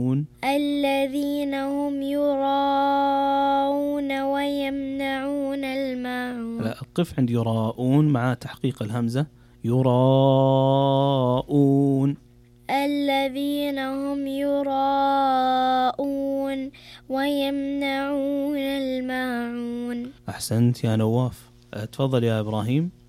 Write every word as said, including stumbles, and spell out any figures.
الذين هم يراءون ويمنعون الماعون. لا، أقف عند يراءون مع تحقيق الهمزة. يراءون. الذين هم يراءون ويمنعون الماعون. أحسنت يا نواف. تفضل يا إبراهيم.